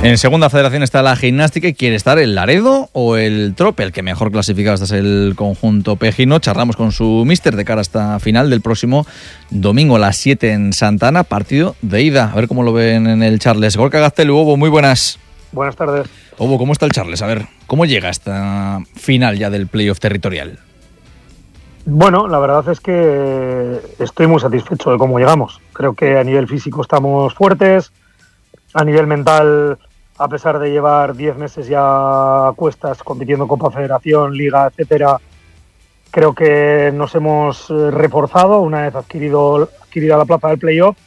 En segunda federación está la gimnástica y quiere estar el Laredo o el Trope, el que mejor clasificado está es el conjunto pejino. Charlamos con su míster de cara a esta final del próximo domingo a las 7 en Santa Ana, partido de ida. A ver cómo lo ven en el Charles. Gorka Gaztelu, Obo, muy buenas. Buenas tardes. Obo, ¿cómo está el Charles? A ver, ¿cómo llega esta final ya del playoff territorial? Bueno, la verdad es que estoy muy satisfecho de cómo llegamos. Creo que a nivel físico estamos fuertes, a nivel mental, a pesar de llevar 10 meses ya a cuestas compitiendo Copa Federación, Liga, etcétera, creo que nos hemos reforzado una vez adquirida la plaza del playoff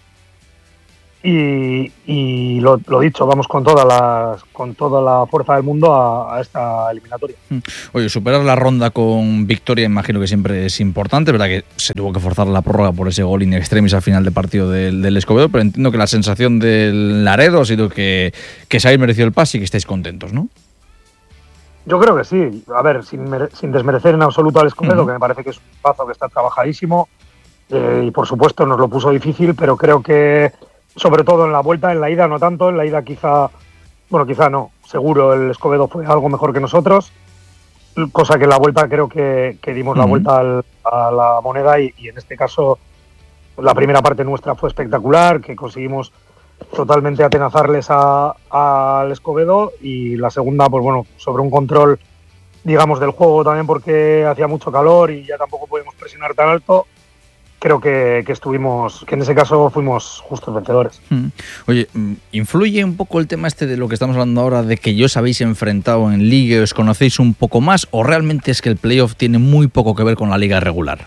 y lo dicho, vamos con toda la fuerza del mundo a esta eliminatoria. Oye, superar la ronda con victoria imagino que siempre es importante, verdad que se tuvo que forzar la prórroga por ese gol in extremis al final del partido del Escobedo, pero entiendo que la sensación del Laredo ha sido que se habéis merecido el pase y que estáis contentos, ¿no? Yo creo que sí. A ver, sin desmerecer en absoluto al Escobedo, que me parece que es un paso que está trabajadísimo y por supuesto nos lo puso difícil, pero creo que sobre todo en la vuelta, en la ida no tanto, en la ida quizá no, seguro el Escobedo fue algo mejor que nosotros, cosa que en la vuelta creo que dimos la vuelta a la moneda y en este caso la primera parte nuestra fue espectacular, que conseguimos totalmente atenazarles al Escobedo y la segunda, pues bueno, sobre un control, digamos, del juego también porque hacía mucho calor y ya tampoco podíamos presionar tan alto. Creo que en ese caso fuimos justos vencedores. Oye, ¿influye un poco el tema de lo que estamos hablando ahora, de que ya os habéis enfrentado en Liga, os conocéis un poco más, o realmente es que el playoff tiene muy poco que ver con la Liga regular?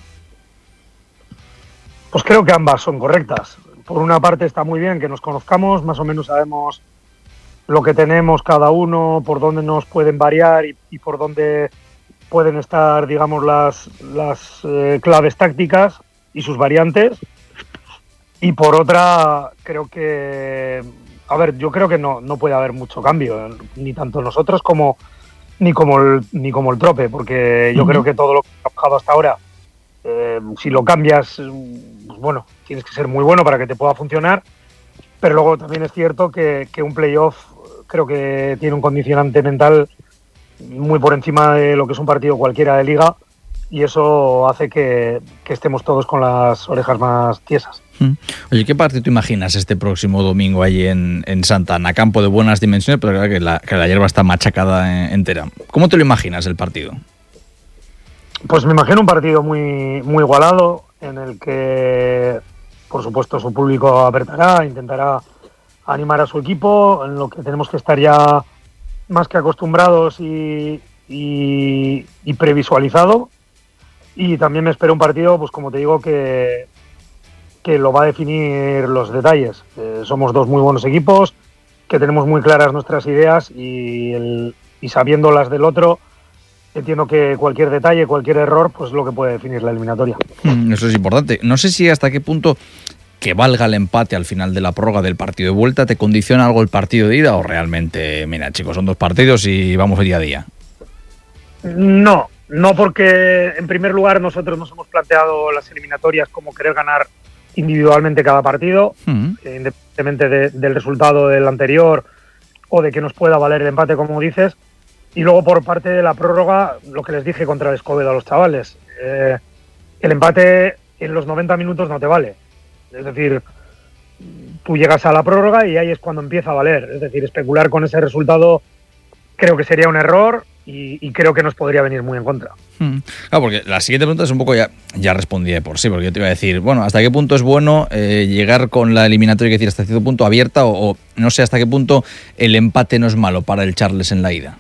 Pues creo que ambas son correctas. Por una parte está muy bien que nos conozcamos, más o menos sabemos lo que tenemos cada uno, por dónde nos pueden variar y por dónde pueden estar, digamos, las claves tácticas y sus variantes. Y por otra, creo que, a ver, yo creo que no puede haber mucho cambio, ni tanto nosotros ni como el Trope, porque yo creo que todo lo que ha trabajado hasta ahora, si lo cambias, pues bueno, tienes que ser muy bueno para que te pueda funcionar, pero luego también es cierto que un playoff creo que tiene un condicionante mental muy por encima de lo que es un partido cualquiera de liga, y eso hace que estemos todos con las orejas más tiesas. Oye, ¿qué partido te imaginas este próximo domingo ahí en Santa Ana? Campo de buenas dimensiones, pero claro que la hierba está machacada entera. ¿Cómo te lo imaginas el partido? Pues me imagino un partido muy, muy igualado, en el que, por supuesto, su público apretará, intentará animar a su equipo, en lo que tenemos que estar ya más que acostumbrados y previsualizado. Y también me espero un partido, pues como te digo, que lo va a definir los detalles. Somos dos muy buenos equipos, que tenemos muy claras nuestras ideas y sabiendo las del otro, entiendo que cualquier detalle, cualquier error, pues es lo que puede definir la eliminatoria. Eso es importante. No sé si hasta qué punto que valga el empate al final de la prórroga del partido de vuelta te condiciona algo el partido de ida, o realmente, mira chicos, son dos partidos y vamos día a día. No, porque en primer lugar nosotros nos hemos planteado las eliminatorias como querer ganar individualmente cada partido, independientemente del resultado del anterior o de que nos pueda valer el empate, como dices. Y luego por parte de la prórroga, lo que les dije contra el Escobedo a los chavales, el empate en los 90 minutos no te vale. Es decir, tú llegas a la prórroga y ahí es cuando empieza a valer. Es decir, especular con ese resultado creo que sería un error y creo que nos podría venir muy en contra. Claro, porque la siguiente pregunta es un poco ya respondí de por sí, porque yo te iba a decir, bueno, ¿hasta qué punto es bueno llegar con la eliminatoria, que decir, hasta cierto punto abierta, o no sé hasta qué punto el empate no es malo para el Charles en la ida?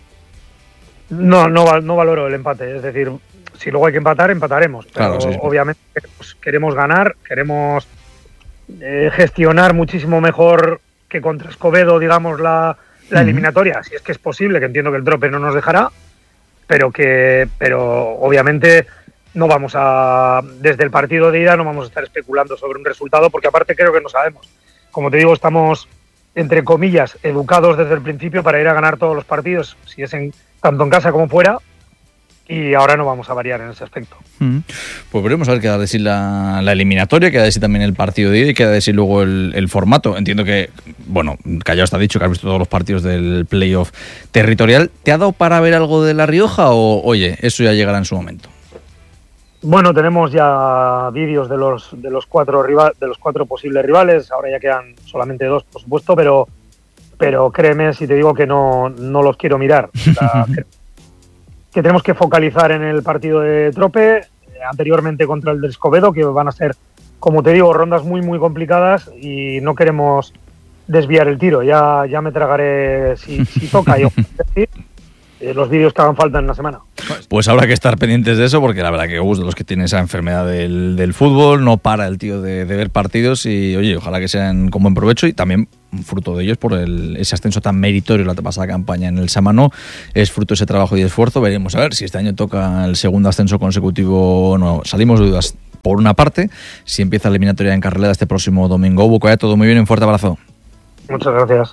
No valoro el empate, es decir, si luego hay que empatar, empataremos, pero claro, sí. Obviamente pues, queremos ganar, queremos gestionar muchísimo mejor que contra Escobedo, digamos, la eliminatoria, si es que es posible, que entiendo que el Trope no nos dejará, pero obviamente no vamos desde el partido de ida no vamos a estar especulando sobre un resultado, porque aparte creo que no sabemos. Como te digo, estamos, entre comillas, educados desde el principio para ir a ganar todos los partidos, si es tanto en casa como fuera, y ahora no vamos a variar en ese aspecto. Pues veremos a ver qué da de sí la eliminatoria, qué da de sí también el partido de ida y qué da de sí luego el formato. Entiendo que, bueno, Callao está dicho que has visto todos los partidos del playoff territorial. ¿Te ha dado para ver algo de La Rioja o, oye, eso ya llegará en su momento? Bueno, tenemos ya vídeos de los 4 posibles rivales, ahora ya quedan solamente 2, por supuesto, pero créeme si te digo que no los quiero mirar. O sea, que tenemos que focalizar en el partido de Trope, anteriormente contra el de Escobedo, que van a ser, como te digo, rondas muy muy complicadas y no queremos desviar el tiro. Ya me tragaré si toca yo los vídeos que hagan falta en la semana. Pues habrá que estar pendientes de eso, porque la verdad que Gus, de los que tiene esa enfermedad del fútbol, no para el tío de ver partidos y, oye, ojalá que sean con buen provecho y también fruto de ellos por ese ascenso tan meritorio la pasada campaña en el Sámano. Es fruto de ese trabajo y esfuerzo. Veremos a ver si este año toca el segundo ascenso consecutivo o no. Salimos de dudas por una parte, si empieza la eliminatoria en Carrera este próximo domingo. Bucoya, todo muy bien, un fuerte abrazo. Muchas gracias.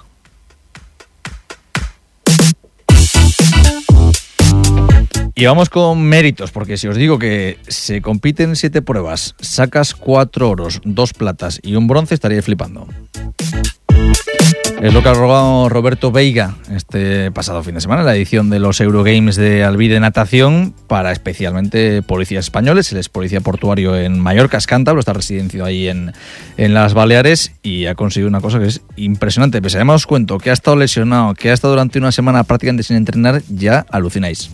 Y vamos con méritos, porque si os digo que se compiten 7 pruebas, sacas 4 oros, 2 platas y un bronce, estaríais flipando. Es lo que ha rogado Roberto Veiga este pasado fin de semana, la edición de los Eurogames de Albi de natación para especialmente policías españoles. Él es policía portuario en Mallorca, es cántabro, está residenciado ahí en las Baleares y ha conseguido una cosa que es impresionante. Pese a que os cuento que ha estado lesionado, que ha estado durante una semana prácticamente sin entrenar, ya alucináis.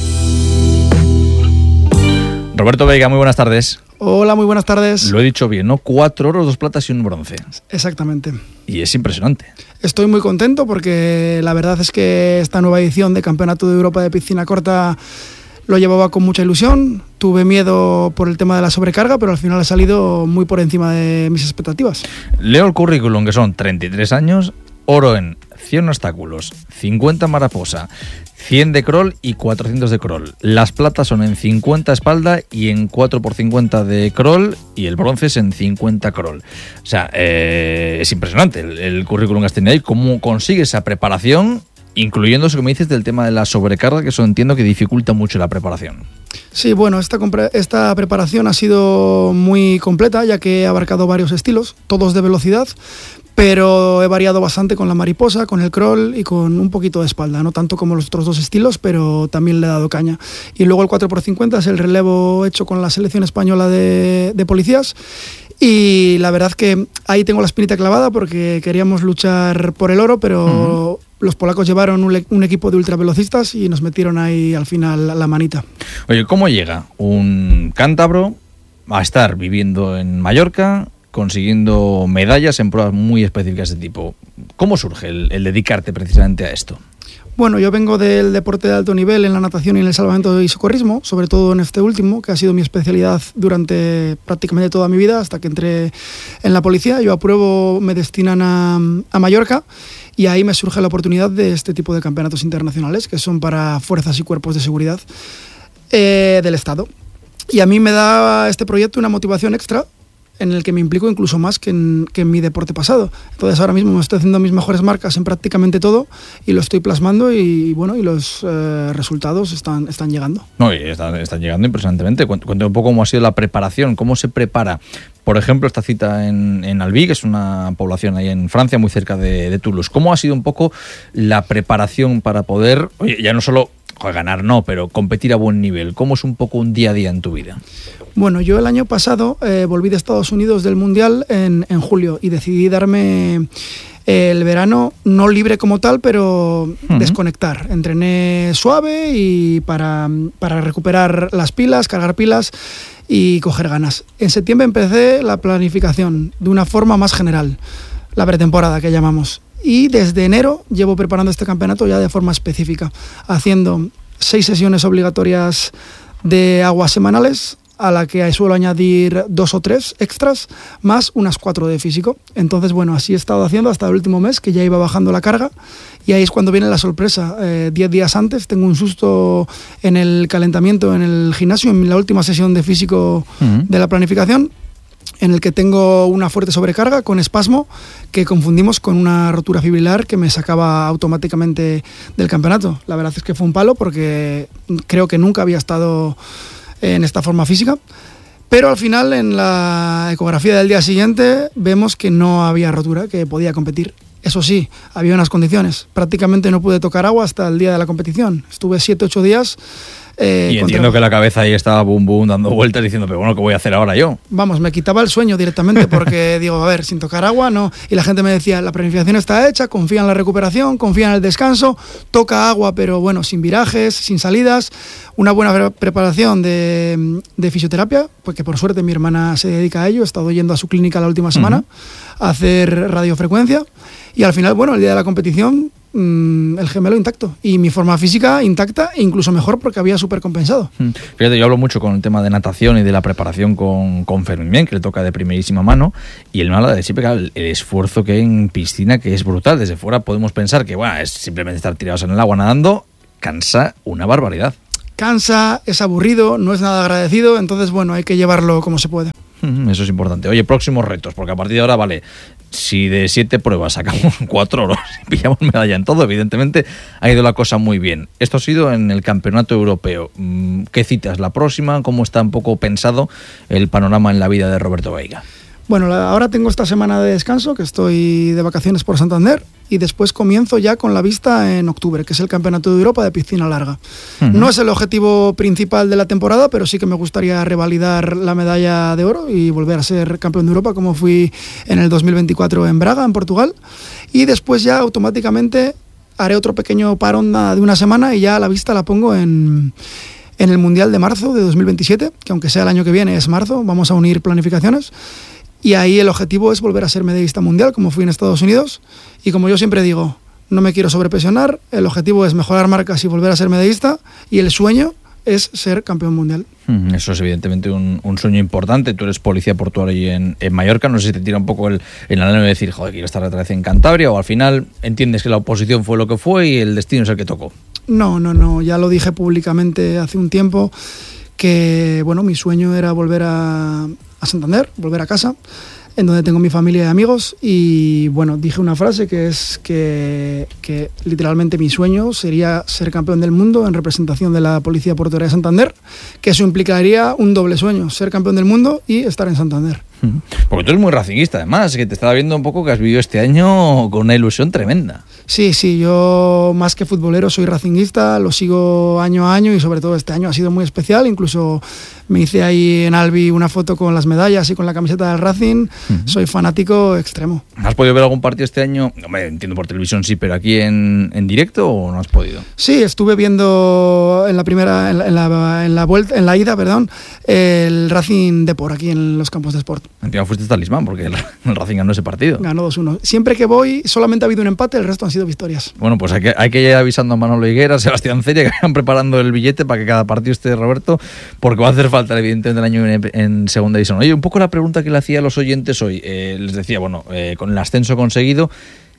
Roberto Veiga, muy buenas tardes. Hola, muy buenas tardes. Lo he dicho bien, ¿no? 4 oros, 2 platas y un bronce. Exactamente. Y es impresionante. Estoy muy contento porque la verdad es que esta nueva edición de Campeonato de Europa de Piscina Corta lo llevaba con mucha ilusión. Tuve miedo por el tema de la sobrecarga, pero al final ha salido muy por encima de mis expectativas. Leo el currículum, que son 33 años, oro en 100 obstáculos, 50 mariposa, 100 de crawl y 400 de crawl. Las platas son en 50 espalda y en 4x50 de crawl y el bronce es en 50 crawl. O sea, es impresionante el currículum que has tenido ahí. ¿Cómo consigues esa preparación? Incluyendo eso que me dices del tema de la sobrecarga, que eso entiendo que dificulta mucho la preparación. Sí, bueno, esta preparación ha sido muy completa, ya que he abarcado varios estilos, todos de velocidad, pero he variado bastante con la mariposa, con el crawl y con un poquito de espalda, no tanto como los otros 2 estilos, pero también le he dado caña. Y luego el 4x50 es el relevo hecho con la selección española de policías. Y la verdad que ahí tengo la espinita clavada porque queríamos luchar por el oro, pero los polacos llevaron un equipo de ultravelocistas y nos metieron ahí al final la manita. Oye, ¿cómo llega un cántabro a estar viviendo en Mallorca, consiguiendo medallas en pruebas muy específicas de tipo? ¿Cómo surge el dedicarte precisamente a esto? Bueno, yo vengo del deporte de alto nivel en la natación y en el salvamento y socorrismo, sobre todo en este último, que ha sido mi especialidad durante prácticamente toda mi vida, hasta que entré en la policía. Yo apruebo, me destinan a Mallorca y ahí me surge la oportunidad de este tipo de campeonatos internacionales, que son para fuerzas y cuerpos de seguridad del Estado. Y a mí me da este proyecto una motivación extra, en el que me implico incluso más que en mi deporte pasado. Entonces ahora mismo me estoy haciendo mis mejores marcas en prácticamente todo y lo estoy plasmando y bueno, y los resultados están llegando. No, y están llegando impresionantemente. Cuéntame un poco cómo ha sido la preparación, cómo se prepara, por ejemplo, esta cita en Albi, que es una población ahí en Francia, muy cerca de Toulouse. ¿Cómo ha sido un poco la preparación para poder, oye, ya no solo ganar, no, pero competir a buen nivel? ¿Cómo es un poco un día a día en tu vida? Bueno, yo el año pasado volví de Estados Unidos del Mundial en julio y decidí darme el verano no libre como tal, pero desconectar. Entrené suave y para recuperar las pilas, cargar pilas y coger ganas. En septiembre empecé la planificación de una forma más general, la pretemporada que llamamos. Y desde enero llevo preparando este campeonato ya de forma específica, haciendo 6 sesiones obligatorias de aguas semanales, a la que suelo añadir 2 o 3 extras, más unas 4 de físico. Entonces, bueno, así he estado haciendo hasta el último mes, que ya iba bajando la carga, y ahí es cuando viene la sorpresa. 10 días antes tengo un susto en el calentamiento, en el gimnasio, en la última sesión de físico de la planificación. en el que tengo una fuerte sobrecarga con espasmo que confundimos con una rotura fibrilar que me sacaba automáticamente del campeonato. La verdad es que fue un palo porque creo que nunca había estado en esta forma física, pero al final en la ecografía del día siguiente vemos que no había rotura, que podía competir. Eso sí, había unas condiciones. Prácticamente no pude tocar agua hasta el día de la competición. Estuve 7-8 días. Y entiendo que la cabeza ahí estaba boom, dando vueltas diciendo, pero bueno, ¿qué voy a hacer ahora yo? Vamos, me quitaba el sueño directamente porque digo, a ver, sin tocar agua, no. Y la gente me decía, la planificación está hecha, confía en la recuperación, confía en el descanso, toca agua, pero bueno, sin virajes, sin salidas, una buena preparación de fisioterapia, porque por suerte mi hermana se dedica a ello, he estado yendo a su clínica la última semana a hacer radiofrecuencia y al final, bueno, el día de la competición el gemelo intacto y mi forma física intacta e incluso mejor porque había súper compensado. Fíjate, yo hablo mucho con el tema de natación y de la preparación con Fermín, que le toca de primerísima mano, y él me habla de siempre el esfuerzo que hay en piscina, que es brutal. Desde fuera podemos pensar que bueno, es simplemente estar tirados en el agua nadando, cansa una barbaridad. Cansa, es aburrido, no es nada agradecido, entonces bueno, hay que llevarlo como se puede. Eso es importante. Oye, próximos retos, porque a partir de ahora, vale, si de 7 pruebas sacamos 4 oros y pillamos medalla en todo, evidentemente ha ido la cosa muy bien. Esto ha sido en el Campeonato Europeo. ¿Qué citas la próxima? ¿Cómo está un poco pensado el panorama en la vida de Roberto Veiga? Bueno, ahora tengo esta semana de descanso, que estoy de vacaciones por Santander, y después comienzo ya con la vista en octubre, que es el Campeonato de Europa de piscina larga. No es el objetivo principal de la temporada, pero sí que me gustaría revalidar la medalla de oro y volver a ser campeón de Europa, como fui en el 2024 en Braga, en Portugal. Y después ya automáticamente haré otro pequeño parón de una semana y ya la vista la pongo en el Mundial de marzo de 2027, que aunque sea el año que viene es marzo, vamos a unir planificaciones. Y ahí el objetivo es volver a ser medallista mundial, como fui en Estados Unidos. Y como yo siempre digo, no me quiero sobrepresionar, el objetivo es mejorar marcas y volver a ser medallista, y el sueño es ser campeón mundial. Eso es evidentemente un sueño importante. Tú eres policía portuario en Mallorca, no sé si te tira un poco el anhelo de decir, joder, quiero estar otra vez en Cantabria, o al final entiendes que la oposición fue lo que fue y el destino es el que tocó. No, ya lo dije públicamente hace un tiempo, que bueno, mi sueño era volver a Santander, volver a casa, en donde tengo mi familia y amigos, y bueno, dije una frase que es que literalmente mi sueño sería ser campeón del mundo en representación de la Policía Portuaria de Santander, que eso implicaría un doble sueño, ser campeón del mundo y estar en Santander. Porque tú eres muy racinguista, además, que te estaba viendo un poco que has vivido este año con una ilusión tremenda. Sí, yo más que futbolero soy racinguista, lo sigo año a año y sobre todo este año ha sido muy especial, incluso me hice ahí en Albi una foto con las medallas y con la camiseta del Racing, soy fanático extremo. ¿Has podido ver algún partido este año? No me entiendo por televisión, sí, pero aquí en directo, ¿o no has podido? Sí, estuve viendo en la vuelta, en la ida, el Racing Depor aquí en los campos de Sport. Encima fuiste talismán porque el Racing ganó ese partido. Ganó 2-1. Siempre que voy solamente ha habido un empate, el resto han sido victorias. Bueno, pues hay que ir avisando a Manolo Higuera, Sebastián Ceria, que vayan preparando el billete para que cada partido esté Roberto, porque va a hacer falta evidentemente el año en segunda división. Oye, un poco la pregunta que le hacía a los oyentes hoy, les decía, bueno, con el ascenso conseguido,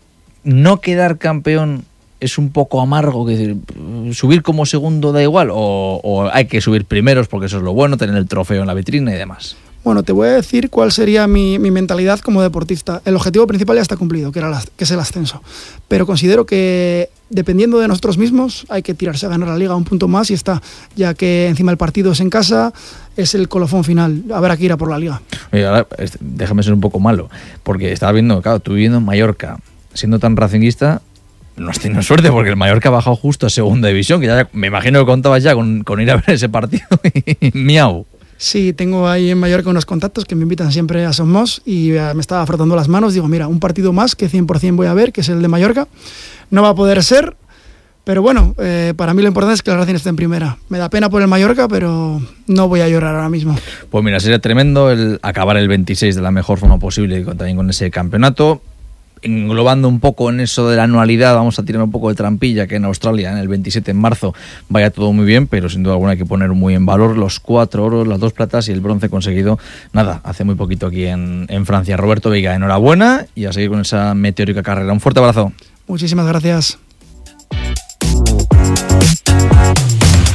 no quedar campeón es un poco amargo, que subir como segundo da igual, o hay que subir primeros porque eso es lo bueno, tener el trofeo en la vitrina y demás. Bueno, te voy a decir cuál sería mi mentalidad como deportista. El objetivo principal ya está cumplido, que es el ascenso. Pero considero que dependiendo de nosotros mismos hay que tirarse a ganar la Liga un punto más y está, ya que encima el partido es en casa, es el colofón final. Habrá que ir a por la Liga. Oye, ahora déjame ser un poco malo, porque estaba viendo, claro, tú viviendo en Mallorca, siendo tan racinguista, no has tenido suerte porque el Mallorca ha bajado justo a segunda división, que ya me imagino que contabas ya con ir a ver ese partido y miau. Sí, tengo ahí en Mallorca unos contactos que me invitan siempre a Somos y me estaba frotando las manos. Digo, mira, un partido más que 100% voy a ver, que es el de Mallorca. No va a poder ser, pero bueno, para mí lo importante es que el Racing esté en primera. Me da pena por el Mallorca, pero no voy a llorar ahora mismo. Pues mira, sería tremendo el acabar el 26 de la mejor forma posible también con ese campeonato. Englobando un poco en eso de la anualidad, vamos a tirar un poco de trampilla, que en Australia, en el 27 de marzo, vaya todo muy bien, pero sin duda alguna hay que poner muy en valor los 4 oros, las 2 platas y el bronce conseguido, hace muy poquito aquí en Francia. Roberto Veiga, enhorabuena y a seguir con esa meteórica carrera. Un fuerte abrazo. Muchísimas gracias.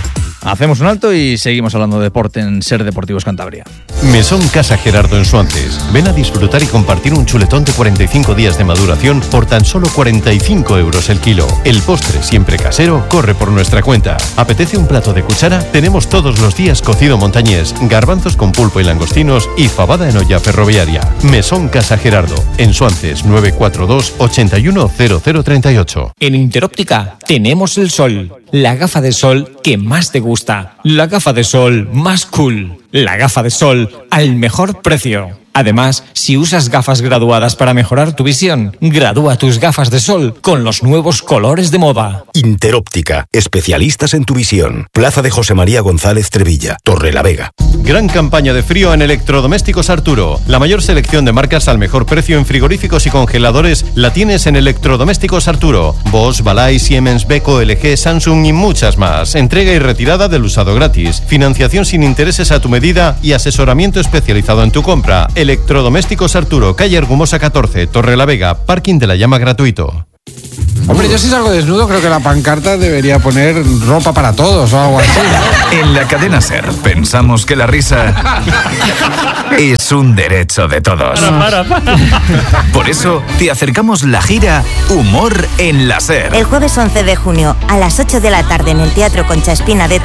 Hacemos un alto y seguimos hablando de deporte en Ser Deportivos Cantabria. Mesón Casa Gerardo en Suances. Ven a disfrutar y compartir un chuletón de 45 días de maduración por tan solo 45 euros el kilo. El postre, siempre casero, corre por nuestra cuenta. ¿Apetece un plato de cuchara? Tenemos todos los días cocido montañés, garbanzos con pulpo y langostinos y fabada en olla ferroviaria. Mesón Casa Gerardo, en Suances, 942 81 0038. En Interóptica tenemos el sol, la gafa de sol que más te gusta, la gafa de sol más cool, la gafa de sol al mejor precio. Además, si usas gafas graduadas para mejorar tu visión, gradúa tus gafas de sol con los nuevos colores de moda. Interóptica, especialistas en tu visión. Plaza de José María González Trevilla, Torrelavega. Gran campaña de frío en Electrodomésticos Arturo. La mayor selección de marcas al mejor precio en frigoríficos y congeladores la tienes en Electrodomésticos Arturo. Bosch, Balay, Siemens, Beko, LG, Samsung y muchas más. Entrega y retirada del usado gratis. Financiación sin intereses a tu medida y asesoramiento especializado en tu compra. Electrodomésticos Arturo, calle Argumosa 14, Torrelavega, parking de la llama gratuito. Hombre, yo si salgo desnudo creo que la pancarta debería poner ropa para todos o algo así, ¿no? En la cadena SER pensamos que la risa es un derecho de todos. Por eso te acercamos la gira Humor en la SER. El jueves 11 de junio a las 8 de la tarde en el Teatro Concha Espina de